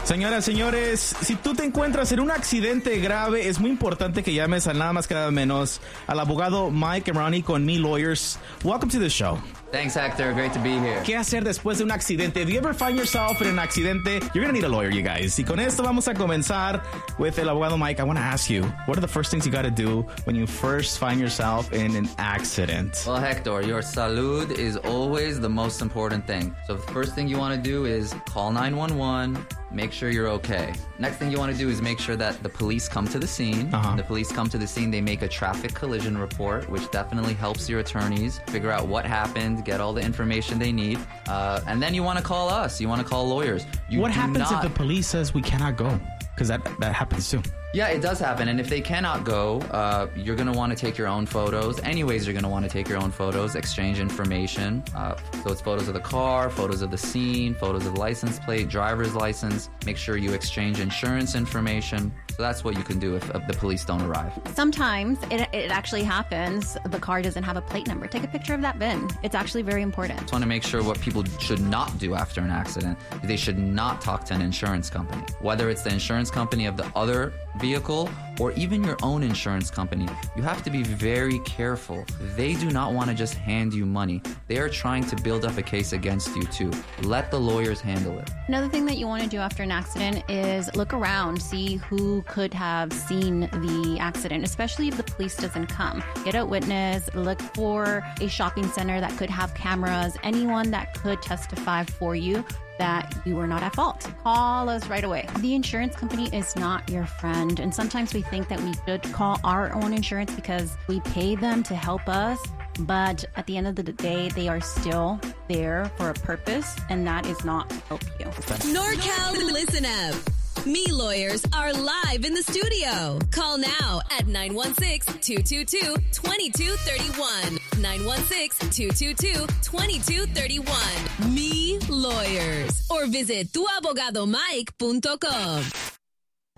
Señoras, señores, si tú te encuentras en un accidente grave, es muy importante que llames a nada más que nada menos al abogado Mike Emrani con Me Lawyers. Welcome to the show. Thanks, Hector. Great to be here. ¿Qué hacer después de un accidente? If you ever find yourself in an accidente, you're going to need a lawyer, you guys. Y con esto vamos a comenzar with el abogado Mike. I want to ask you, what are the first things you got to do when you first find yourself in an accident? Well, Hector, your salud is always the most important thing. So the first thing you want to do is call 911. Make sure you're okay. Next thing you want to do is make sure that the police come to the scene. The police come to the scene, they make a traffic collision report, which definitely helps your attorneys figure out what happened, get all the information they need. And then you want to call us. You want to call lawyers. What happens if the police says we cannot go? Because that happens too. Yeah, it does happen. And if they cannot go, you're going to want to take your own photos. Anyways, you're going to want to take your own photos, exchange information. So it's photos of the car, photos of the scene, photos of license plate, driver's license. Make sure you exchange insurance information. So that's what you can do if the police don't arrive. Sometimes it actually happens. The car doesn't have a plate number. Take a picture of that VIN. It's actually very important. Just want to make sure what people should not do after an accident. They should not talk to an insurance company. Whether it's the insurance company of the other vehicle or even your own insurance company, you have to be very careful. They do not want to just hand you money. They are trying to build up a case against you too. Let the lawyers handle it. Another thing that you want to do after an accident is look around, see who could have seen the accident, especially if the police doesn't come. Get a witness, look for a shopping center that could have cameras, anyone that could testify for you that you were not at fault. Call us right away. The insurance company is not your friend, and sometimes we think that we should call our own insurance because we pay them to help us, but at the end of the day, they are still there for a purpose, and that is not to help you. NorCal, listen up. Me Lawyers are live in the studio. Call now at 916-222-2231. 916-222-2231. Me Lawyers. Or visit tuabogadomike.com.